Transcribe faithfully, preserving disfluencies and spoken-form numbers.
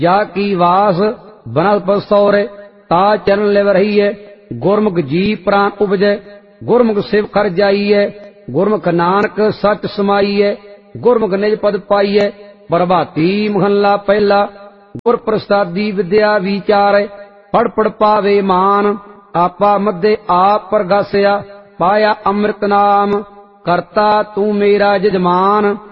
जा की वास बनस्पत सौरे ता चरण लिव रहीए। गुरमुख जी प्राण उपजै गुरमुख शिव कर जाइए। गुरमुख नानक सच समाइए गुरमुख निज पद पाइए। प्रभाती महला पहला गुर प्रसादी विद्या विचारे पढ़ पढ़ पावे मान। आपा मध्य आप प्रगासिया पाया अमृत नाम करता तू मेरा जजमान।